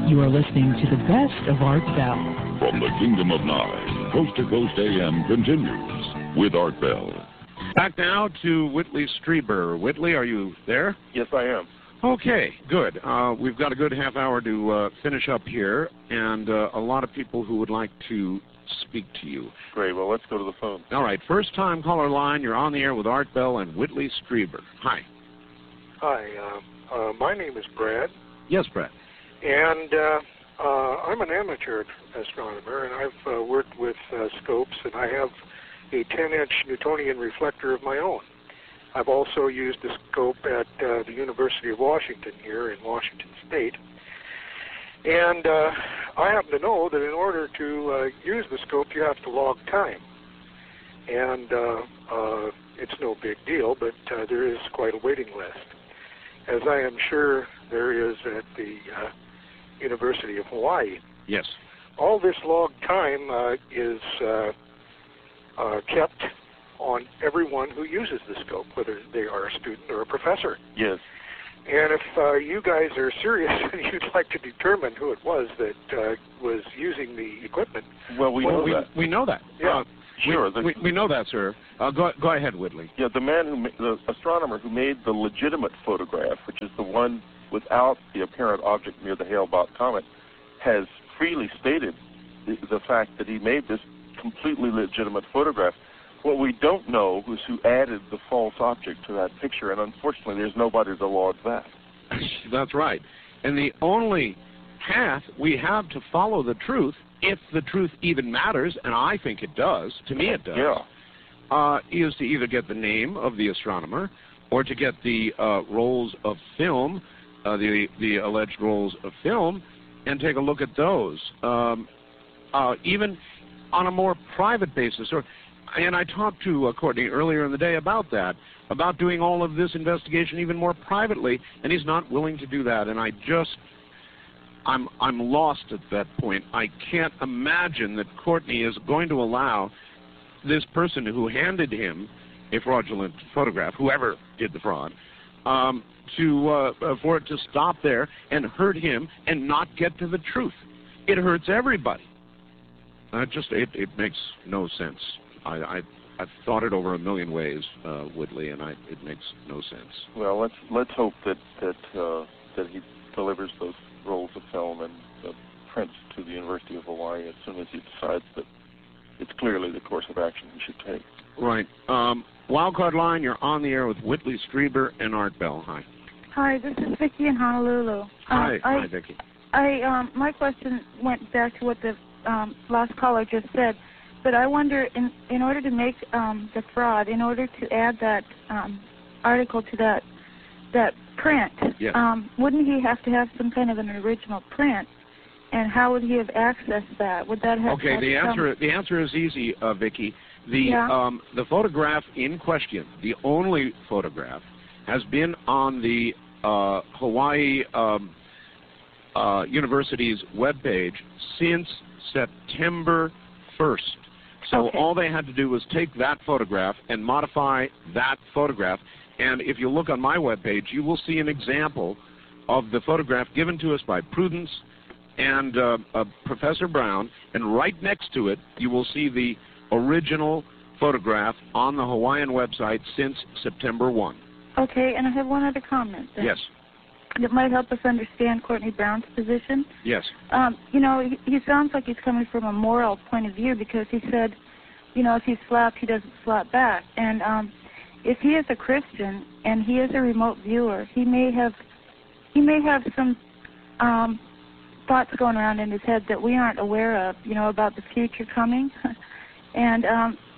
You are listening to the best of Art Bell. From the Kingdom of Nye, Coast to Coast AM continues with Art Bell. Back now to Whitley Strieber. Whitley, are you there? Yes, I am. Okay, good. We've got a good half hour to finish up here, and a lot of people who would like to speak to you. Great. Well, let's go to the phone. All right. First-time caller line. You're on the air with Art Bell and Whitley Strieber. Hi. Hi. My name is Brad. Yes, Brad. And I'm an amateur astronomer, and I've worked with scopes, and I have a 10-inch Newtonian reflector of my own. I've also used a scope at the University of Washington here in Washington State. And I happen to know that in order to use the scope, you have to log time. And it's no big deal, but there is quite a waiting list, as I am sure there is at the University of Hawaii. Yes. All this log time is kept on everyone who uses the scope, whether they are a student or a professor. Yes. And if you guys are serious and you'd like to determine who it was that was using the equipment... Well, we know that. We know that. Yeah. Sure. We know that, sir. Go ahead, Whitley. Yeah, the astronomer who made the legitimate photograph, which is the one without the apparent object near the Hale-Bopp comet, has freely stated the fact that he made this completely legitimate photograph. What we don't know is who added the false object to that picture, and unfortunately there's nobody to log that. That's right. And the only path we have to follow the truth, if the truth even matters, and I think it does, to me it does, is to either get the name of the astronomer or to get the rolls of film, the alleged rolls of film, and take a look at those, even on a more private basis. And I talked to Courtney earlier in the day about that, about doing all of this investigation even more privately, and he's not willing to do that. And I'm lost at that point. I can't imagine that Courtney is going to allow this person who handed him a fraudulent photograph, whoever did the fraud, for it to stop there and hurt him and not get to the truth. It hurts everybody. It makes no sense. I've thought it over a million ways, Whitley, and it makes no sense. Well, let's hope that he delivers those rolls of film and prints to the University of Hawaii as soon as he decides that it's clearly the course of action he should take. Right. Wildcard line, you're on the air with Whitley Strieber and Art Bell. Hi. Hi, this is Vicki in Honolulu. Hi, Vicki. My question went back to what the last caller just said, but I wonder, in order to make the fraud, in order to add that article to that print, yes. Wouldn't he have to have some kind of an original print? And how would he have accessed that? Would that have? Okay, the answer is easy, Vicki. The photograph in question, the only photograph, has been on the Hawaii University's webpage since September 1st. So all they had to do was take that photograph and modify that photograph. And if you look on my webpage, you will see an example of the photograph given to us by Prudence and Professor Brown. And right next to it, you will see the original photograph on the Hawaiian website since September 1. Okay, and I have one other comment. Yes. That might help us understand Courtney Brown's position. Yes. He sounds like he's coming from a moral point of view, because he said, if he's slapped, he doesn't slap back. And if he is a Christian and he is a remote viewer, he may have some thoughts going around in his head that we aren't aware of, about the future coming. And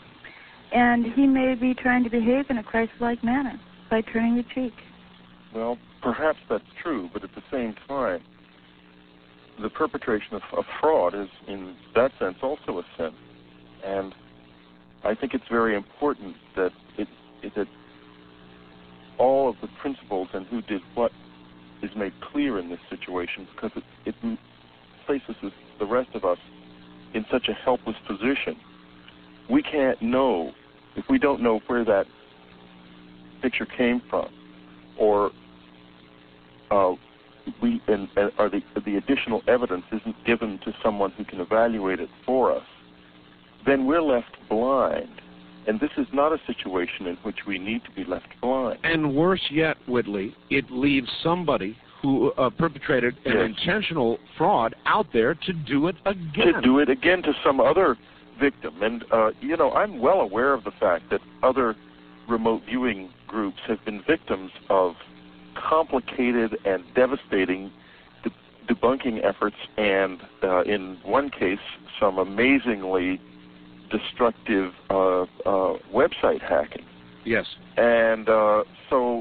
he may be trying to behave in a Christ-like manner by turning the cheek. Well, perhaps that's true, but at the same time, the perpetration of fraud is, in that sense, also a sin. And I think it's very important that that all of the principles and who did what is made clear in this situation, because it places the rest of us in such a helpless position. We can't know, if we don't know where that picture came from, or the additional evidence isn't given to someone who can evaluate it for us, then we're left blind. And this is not a situation in which we need to be left blind. And worse yet, Whitley, it leaves somebody who perpetrated an intentional fraud out there to do it again. To do it again to some other victim. And, I'm well aware of the fact that other remote viewing groups have been victims of complicated and devastating debunking efforts and, in one case, some amazingly destructive website hacking. Yes. And so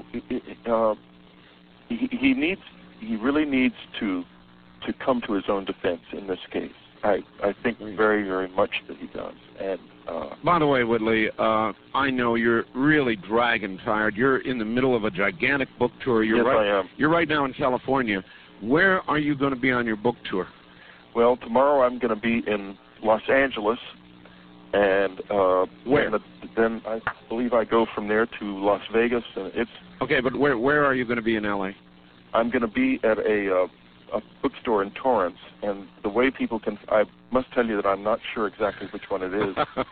he really needs to come to his own defense in this case. I think very, very much that he does. And by the way, Whitley, I know you're really dragon tired. You're in the middle of a gigantic book tour. Yes, I am. You're right now in California. Where are you going to be on your book tour? Well, tomorrow I'm going to be in Los Angeles, and where? Then I believe I go from there to Las Vegas, and it's okay. But where are you going to be in L.A.? I'm going to be at a bookstore in Torrance, and the way people can, I must tell you that I'm not sure exactly which one it is.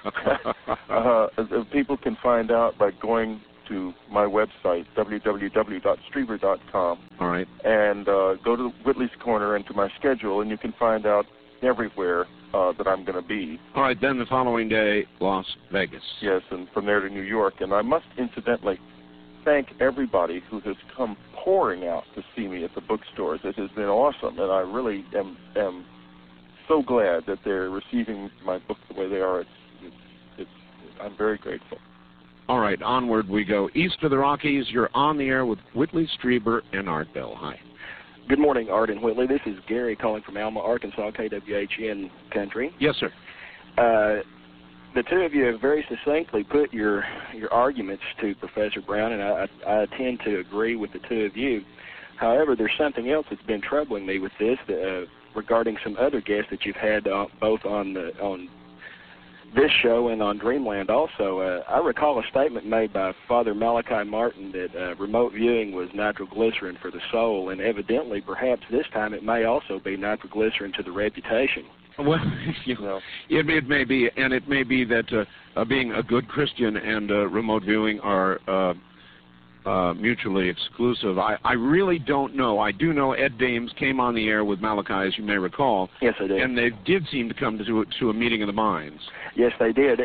People can find out by going to my website, www.strieber.com. All right. And go to Whitley's Corner and to my schedule, and you can find out everywhere that I'm going to be. All right, then the following day, Las Vegas. Yes, and from there to New York. And I must incidentally thank everybody who has come pouring out to see me at the bookstores. It has been awesome, and I really am so glad that they're receiving my book the way they are. I'm very grateful. All right, onward we go. East of the Rockies, you're on the air with Whitley Strieber and Art Bell. Hi. Good morning, Art and Whitley. This is Gary calling from Alma, Arkansas, KWHN country. Yes, sir. The two of you have very succinctly put your arguments to Professor Brown, and I tend to agree with the two of you. However, there's something else that's been troubling me with this regarding some other guests that you've had both on this show and on Dreamland also. I recall a statement made by Father Malachi Martin that remote viewing was nitroglycerin for the soul, and evidently, perhaps this time, it may also be nitroglycerin to the reputation. Well, it may be, and it may be that being a good Christian and remote viewing are mutually exclusive. I really don't know. I do know Ed Dames came on the air with Malachi, as you may recall. Yes, I did. And they did seem to come to a meeting of the minds. Yes, they did.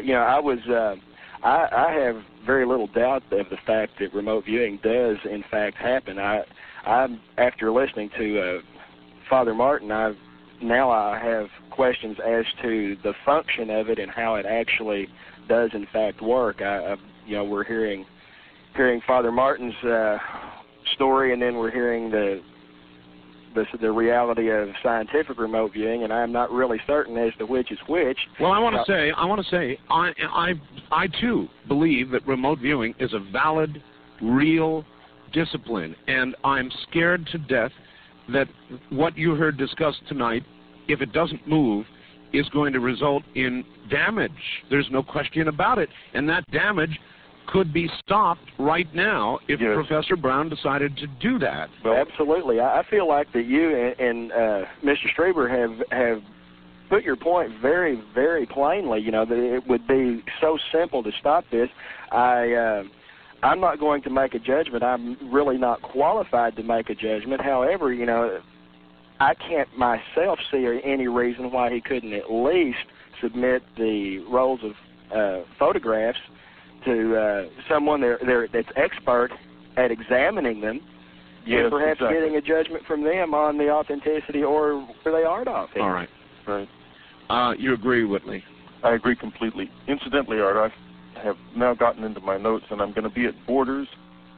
I have very little doubt of the fact that remote viewing does, in fact, happen. After listening to Father Martin, I have questions as to the function of it and how it actually does, in fact, work. We're hearing Father Martin's story, and then we're hearing the reality of scientific remote viewing, and I'm not really certain as to which is which. Well, I want to say, I too believe that remote viewing is a valid, real discipline, and I'm scared to death that what you heard discussed tonight, if it doesn't move, is going to result in damage. There's no question about it, and that damage could be stopped right now if Professor Brown decided to do that. Well, absolutely. I feel like that you and Mr. Strieber have put your point very, very plainly. That it would be so simple to stop this. I'm not going to make a judgment. I'm really not qualified to make a judgment. However, I can't myself see any reason why he couldn't at least submit the rolls of photographs to someone that's expert at examining them, and perhaps getting a judgment from them on the authenticity or where they aren't authentic. All right. Right. You agree, Whitley? I agree completely. Incidentally, Art, I have now gotten into my notes, and I'm going to be at Borders,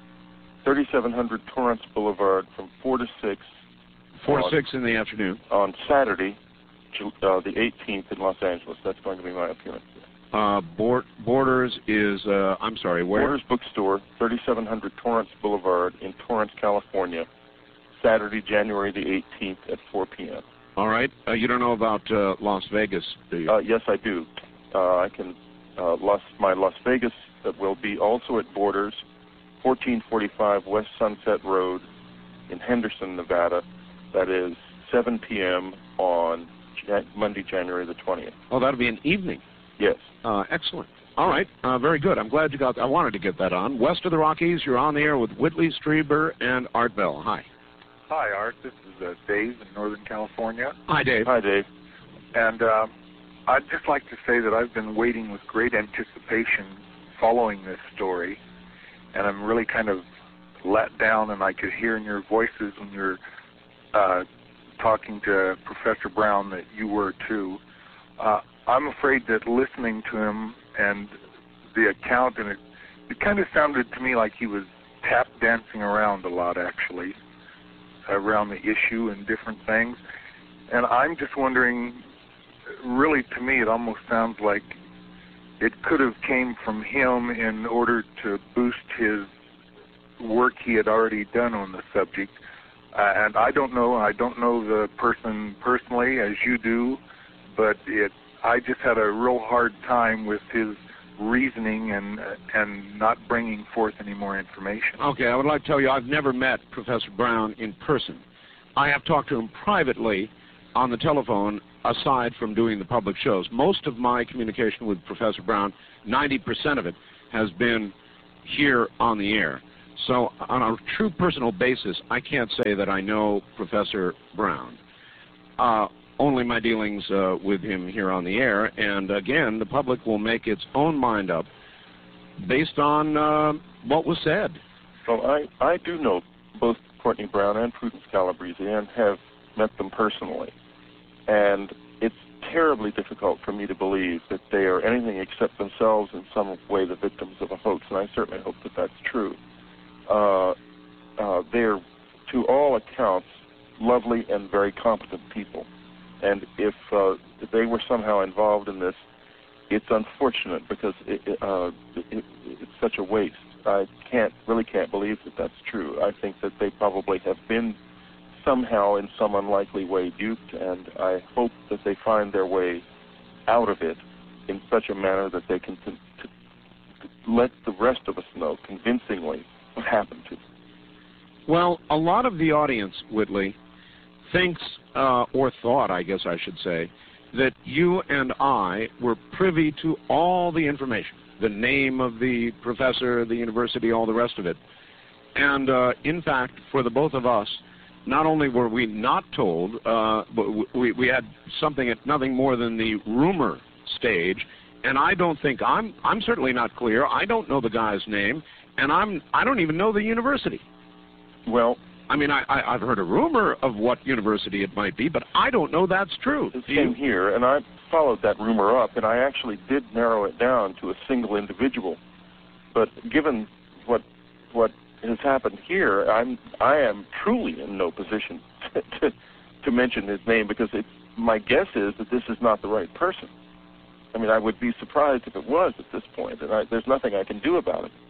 3700 Torrance Boulevard from 4 to 6. 4 to 6 in the afternoon. On Saturday, the 18th in Los Angeles. That's going to be my appearance. Borders is, I'm sorry, where? Borders Bookstore, 3700 Torrance Boulevard in Torrance, California, Saturday, January the 18th at 4 p.m. All right. You don't know about Las Vegas, do you? Yes, I do. I can, my Las Vegas will be also at Borders, 1445 West Sunset Road in Henderson, Nevada, That is 7 p.m. on Monday, January the 20th. Oh, that'll be an evening. Yes. Excellent. All right. Very good. I'm glad you got. I wanted to get that on. West of the Rockies, you're on the air with Whitley Strieber and Art Bell. Hi. Hi, Art. This is Dave in Northern California. Hi, Dave. Hi, Dave. And I'd just like to say that I've been waiting with great anticipation following this story, and I'm really kind of let down, and I could hear in your voices when you're talking to Professor Brown that you were too. I'm afraid that listening to him and the account, and it kind of sounded to me like he was tap dancing around a lot, actually, around the issue and different things. And I'm just wondering, really, to me, it almost sounds like it could have came from him in order to boost his work he had already done on the subject. And I don't know the person personally as you do, but I just had a real hard time with his reasoning and not bringing forth any more information. Okay, I would like to tell you I've never met Professor Brown in person. I have talked to him privately on the telephone, aside from doing the public shows. Most of my communication with Professor Brown, 90% of it, has been here on the air. So on a true personal basis, I can't say that I know Professor Brown. Only my dealings with him here on the air, and again, the public will make its own mind up based on what was said. Well, I do know both Courtney Brown and Prudence Calabrese and have met them personally, and it's terribly difficult for me to believe that they are anything except themselves in some way the victims of a hoax, and I certainly hope that that's true. They're, to all accounts, lovely and very competent people. And if they were somehow involved in this, it's unfortunate because it's such a waste. I really can't believe that that's true. I think that they probably have been somehow in some unlikely way duped, and I hope that they find their way out of it in such a manner that they can let the rest of us know convincingly what happened to them. Well, a lot of the audience, Whitley, thinks, or thought, I guess I should say, that you and I were privy to all the information, the name of the professor, the university, all the rest of it. And in fact, for the both of us, not only were we not told, but we had something at nothing more than the rumor stage, and I don't think, I'm certainly not clear, I don't know the guy's name, and I don't even know the university. Well, I mean, I've heard a rumor of what university it might be, but I don't know that's true. Same here, and I followed that rumor up, and I actually did narrow it down to a single individual. But given what has happened here, I am truly in no position to mention his name, because my guess is that this is not the right person. I mean, I would be surprised if it was at this point, and there's nothing I can do about it.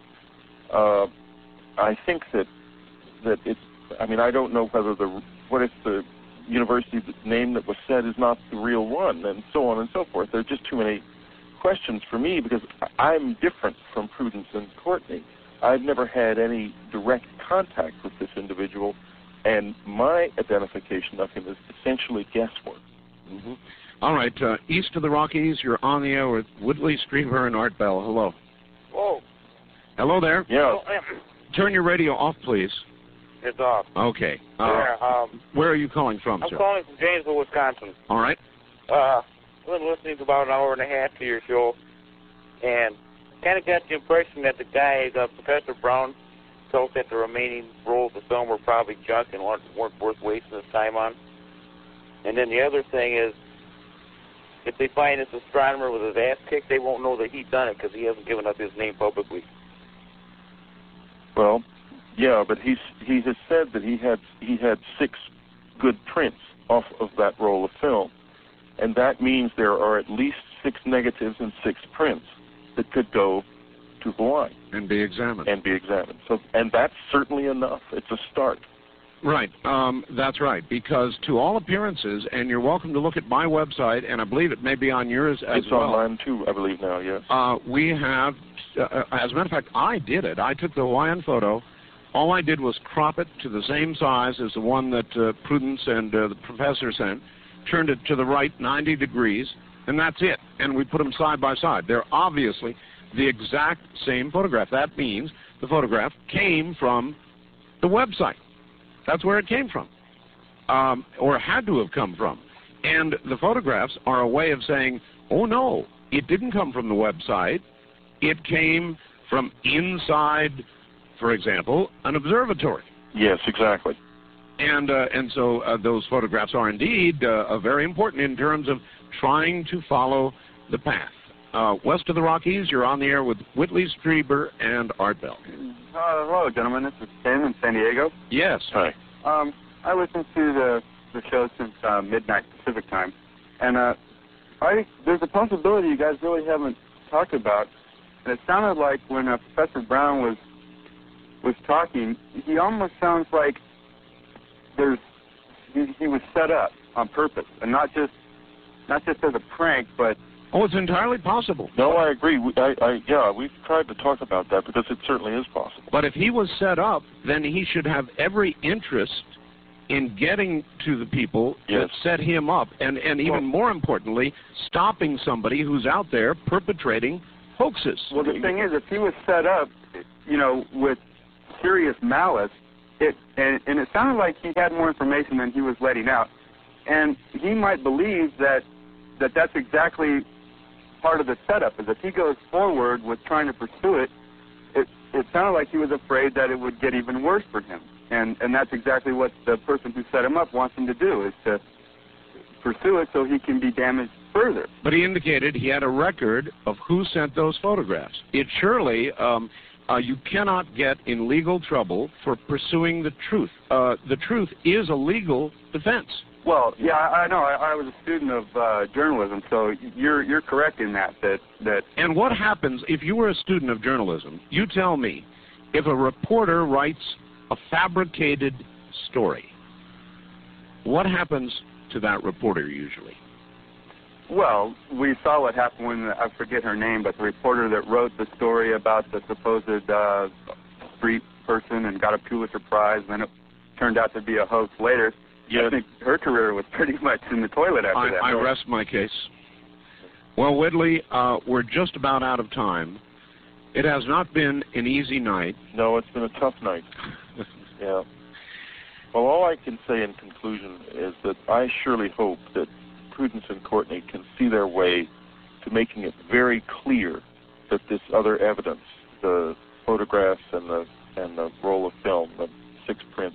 I think that it's, I mean, I don't know whether what if the university name that was said is not the real one, and so on and so forth. There are just too many questions for me, because I'm different from Prudence and Courtney. I've never had any direct contact with this individual, and my identification of him is essentially guesswork. Mm-hmm. All right, east of the Rockies, you're on the air with Whitley Strieber and Art Bell. Hello. Whoa. Hello there. Yeah. Turn your radio off, please. It's off. Okay. Where are you calling from, I'm sir? calling from Janesville, Wisconsin. All right. I've been listening to about an hour and a half to your show, and kind of got the impression that the guy, Professor Brown, felt that the remaining roles of the film were probably junk and weren't worth wasting his time on. And then the other thing is, if they find this astronomer with his ass kicked, they won't know that he's done it because he hasn't given up his name publicly. Well, yeah, but he has said that he had 6 good prints off of that roll of film, and that means there are at least 6 negatives and 6 prints that could go to Hawaii and be examined. So, and that's certainly enough. It's a start. Right. That's right. Because to all appearances, and you're welcome to look at my website, and I believe it may be on yours as well. It's online too, I believe now. Yes. We have, as a matter of fact, I did it. I took the Hawaiian photo All I did was crop it to the same size as the one that Prudence and the professor sent, turned it to the right 90 degrees, and that's it. And we put them side by side. They're obviously the exact same photograph. That means the photograph came from the website. That's where it came from, or had to have come from. And the photographs are a way of saying, oh no, it didn't come from the website. It came from inside, for example, an observatory. Yes, exactly. And so those photographs are indeed very important in terms of trying to follow the path. West of the Rockies, you're on the air with Whitley Strieber and Art Bell. Hello, gentlemen. This is Ken in San Diego. Yes. Hi. I listened to the show since midnight Pacific time, and there's a possibility you guys really haven't talked about. And it sounded like when Professor Brown was talking, he almost sounds like he was set up on purpose, and not just as a prank, but. Oh, it's entirely possible. No, I agree. Yeah, we've tried to talk about that because it certainly is possible. But if he was set up, then he should have every interest in getting to the people that set him up, and even more importantly, stopping somebody who's out there perpetrating hoaxes. Well, the thing is, if he was set up, with serious malice, and it sounded like he had more information than he was letting out, and he might believe that's exactly part of the setup. Is if he goes forward with trying to pursue it, it sounded like he was afraid that it would get even worse for him, and that's exactly what the person who set him up wants him to do, is to pursue it so he can be damaged further. But he indicated he had a record of who sent those photographs. It surely, you cannot get in legal trouble for pursuing the truth. The truth is a legal defense. Well, yeah, I know. I was a student of journalism, so you're correct in that. And what happens if you were a student of journalism? You tell me, if a reporter writes a fabricated story, what happens to that reporter usually? Well, we saw what happened when, I forget her name, but the reporter that wrote the story about the supposed street person and got a Pulitzer Prize, and then it turned out to be a hoax later. Yes. I think her career was pretty much in the toilet after that. I rest my case. Well, Whitley, we're just about out of time. It has not been an easy night. No, it's been a tough night. Yeah. Well, all I can say in conclusion is that I surely hope that Prudence and Courtney can see their way to making it very clear that this other evidence, the photographs and the roll of film, the 6 prints,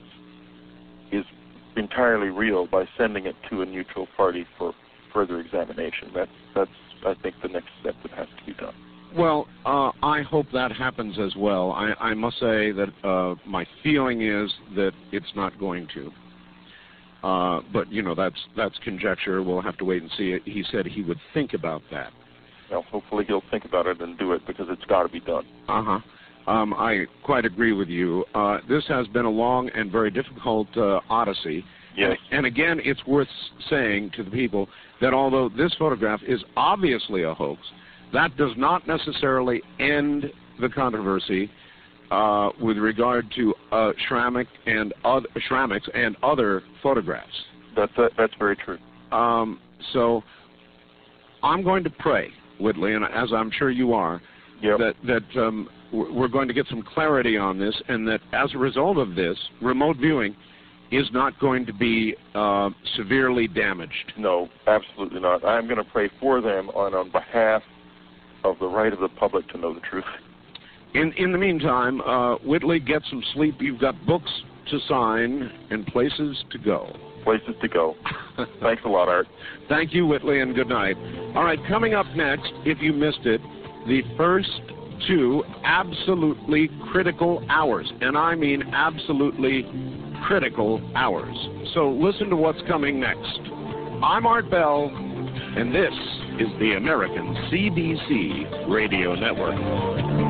is entirely real by sending it to a neutral party for further examination. That's I think the next step that has to be done. Well, I hope that happens as well. I must say that my feeling is that it's not going to. But that's conjecture. We'll have to wait and see. He said he would think about that. Well, hopefully he'll think about it and do it, because it's got to be done. I quite agree with you. This has been a long and very difficult odyssey. Yes. And again, it's worth saying to the people that although this photograph is obviously a hoax, that does not necessarily end the controversy with regard to Schrammick and other photographs. That's very true. So I'm going to pray, Whitley, and as I'm sure you are, that we're going to get some clarity on this, and that as a result of this, remote viewing is not going to be severely damaged. No, absolutely not. I'm going to pray for them on behalf of the right of the public to know the truth. In the meantime, Whitley, get some sleep. You've got books to sign and places to go. Places to go. Thanks a lot, Art. Thank you, Whitley, and good night. All right, coming up next, if you missed it, the first 2 absolutely critical hours, and I mean absolutely critical hours. So listen to what's coming next. I'm Art Bell, and this is the American CBC Radio Network.